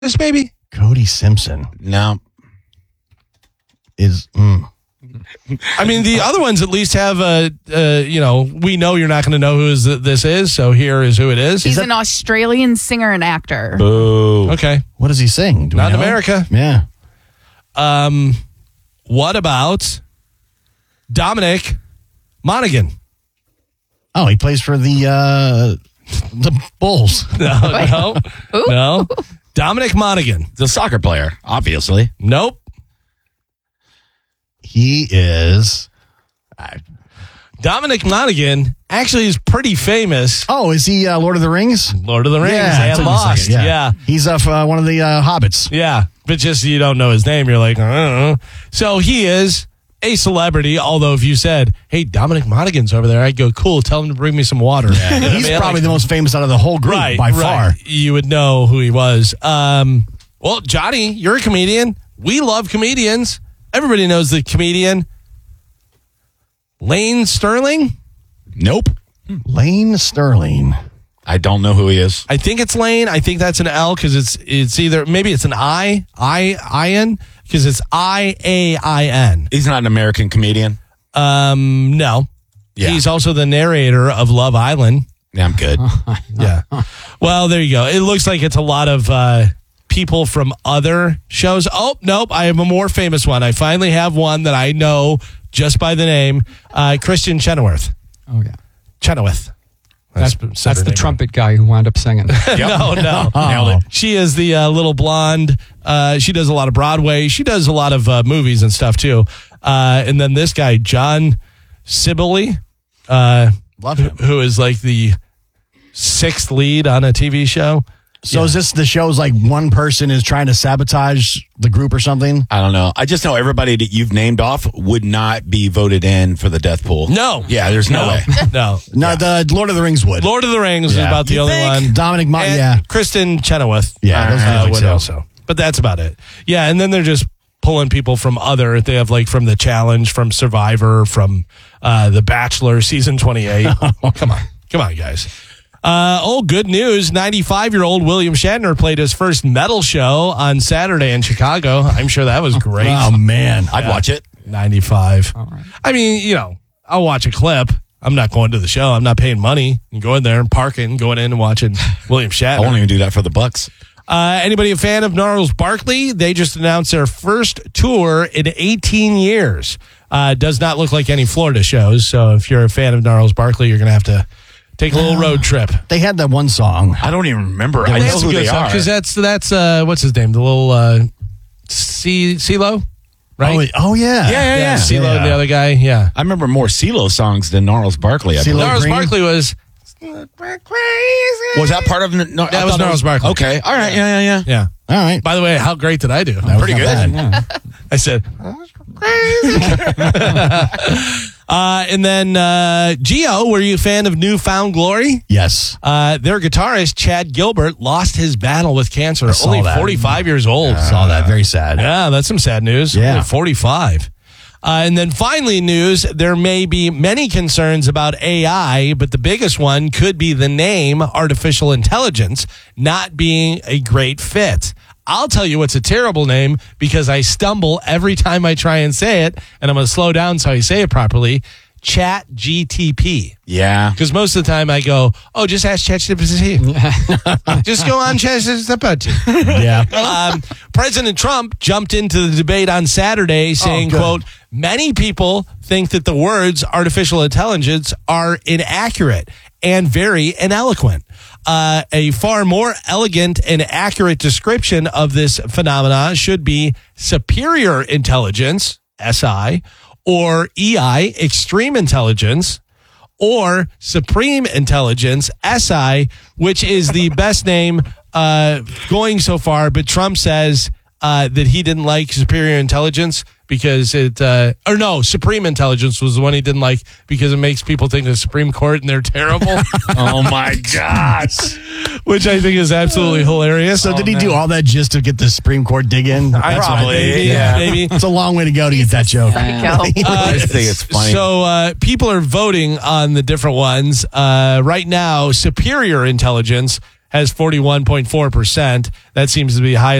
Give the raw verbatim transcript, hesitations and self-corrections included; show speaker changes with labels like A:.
A: This baby?
B: Cody Simpson
C: No.
B: is. Mm.
A: I mean, the other ones at least have a, uh, you know, we know you're not going to know who is, this is, so here is who it is.
D: He's
A: is
D: an Australian singer and actor.
C: Boo.
A: Okay.
B: What does he sing? Do we
A: Not
B: know?
A: America.
B: Yeah.
A: Um, what about Dominic Monaghan?
B: Oh, he plays for the uh, the Bulls.
A: No, no,
D: Who?
A: no. Dominic Monaghan.
C: The soccer player, obviously.
A: Nope.
B: He is.
A: Dominic Monaghan actually is pretty famous.
B: Oh, is he uh, Lord of the Rings?
A: Lord of the Rings
B: Yeah, it
A: and
B: took me a
A: Lost.
B: second,
A: Yeah.
B: He's uh, f- uh, one of the uh, hobbits.
A: Yeah. But just you don't know his name. You're like, I don't know. So he is a celebrity. Although if you said, hey, Dominic Monaghan's over there, I'd go, cool, tell him to bring me some water. You know what I
B: He's
A: mean?
B: probably
A: Like,
B: the most famous out of the whole group
A: right,
B: by
A: right.
B: far.
A: You would know who he was. Um, well, Johnny, you're a comedian. We love comedians. Everybody knows the comedian. Lane Sterling?
C: Nope.
B: Lane Sterling.
C: I don't know who he is.
A: I think it's Lane. I think that's an L because it's it's either maybe it's an I I I N because it's I A I N.
C: He's not an American comedian.
A: Um, no,
C: Yeah.
A: he's also the narrator of Love Island.
C: Yeah, I'm good.
A: Yeah. Well, there you go. It looks like it's a lot of uh, people from other shows. Oh nope, I have a more famous one. I finally have one that I know just by the name. Uh, Christian Chenoweth.
E: Oh, yeah.
A: Chenoweth.
E: That's,
A: said
E: that's
A: her
E: the
A: name
E: trumpet guy who wound up singing.
A: no, no.
C: Nailed it.
A: She is the uh, little blonde. Uh, she does a lot of Broadway. She does a lot of uh, movies and stuff, too. Uh, and then this guy, John Sibley, uh,
B: Love him.
A: who is like the sixth lead on a T V show.
B: So is this the show's like one person is trying to sabotage the group or something?
C: I don't know. I just know everybody that you've named off would not be voted in for the death pool.
A: No.
C: Yeah, there's no, way.
A: No.
B: No, the Lord of the Rings would.
A: Lord of the Rings is
B: Yeah.
A: about the
B: You
A: only
B: think?
A: one.
B: Dominic Mon-
A: And
B: yeah.
A: Kristen Chenoweth.
B: Yeah, those
A: uh,
B: guys
A: would
B: so.
A: also. But that's about it. Yeah, and then they're just pulling people from other. They have like from The Challenge, from Survivor, from uh, The Bachelor season twenty-eight. Come on. Come on, guys. Uh, oh, good news. ninety-five-year-old William Shatner played his first metal show on Saturday in Chicago. I'm sure that was great.
B: Oh, man.
C: I'd watch it.
A: ninety-five.
E: All right.
A: I mean, you know, I'll watch a clip. I'm not going to the show. I'm not paying money and going there and parking, going in and watching William
C: I
A: Shatner.
C: won't even do that for the Bucks.
A: Uh, anybody a fan of Gnarls Barkley? They just announced their first tour in eighteen years. Uh, does not look like any Florida shows. So if you're a fan of Gnarls Barkley, you're going to have to take a little road trip.
B: They had that one song.
C: I don't even remember. I know who they are.
A: Because that's, that's uh, what's his name? The little uh, C- CeeLo, right?
B: Oh, oh yeah.
C: Yeah, yeah, yeah.
A: CeeLo,
B: Yeah.
A: the other guy. Yeah.
C: I remember more CeeLo songs than Gnarls Barkley. I
B: CeeLo
C: believe.
A: Gnarls
B: Green?
A: Barkley was...
C: Was that part of the? No,
A: That was Gnarls Barkley.
C: Okay, all right, yeah, yeah, yeah.
A: Yeah.
B: All right.
A: By the way, how great did I do?
B: That was
C: pretty
B: not
C: good.
B: bad.
A: I said, uh, and then uh, Gio, were you a fan of Newfound Glory?
B: Yes.
A: Uh, their guitarist, Chad Gilbert, lost his battle with cancer.
B: saw
A: Only
B: that.
A: forty-five years old.
B: Saw that. Very sad.
A: Yeah, that's some sad news.
B: Yeah.
A: Only forty-five. Uh, and then finally, news, there may be many concerns about A I, but the biggest one could be the name artificial intelligence not being a great fit. I'll tell you what's a terrible name because I stumble every time I try and say it, and I'm going to slow down so I say it properly. Chat G T P.
C: Yeah.
A: Because most of the time I go, oh, just ask ChatGPT. Just go on ChatGPT.
B: Yeah.
A: Um, President Trump jumped into the debate on Saturday saying,
B: good.
A: quote, many people think that the words artificial intelligence are inaccurate and very ineloquent. Uh, a far more elegant and accurate description of this phenomena should be superior intelligence, S I, or E I, extreme intelligence, or supreme intelligence, S I, which is the best name uh, going so far. But Trump says uh, that he didn't like superior intelligence because it, uh, or no, supreme intelligence was the one he didn't like because it makes people think the Supreme Court and they're terrible,
C: Oh my gosh.
A: which I think is absolutely hilarious.
B: So did he do all that just to get the Supreme Court dig in?
A: I
B: That's
C: probably,
B: what-
A: maybe,
C: yeah.
A: maybe.
B: It's a long way to go to get that joke.
D: Psycho.
C: I just think it's funny.
A: So uh, people are voting on the different ones. Uh, right now, superior intelligence has forty-one point four percent. That seems to be high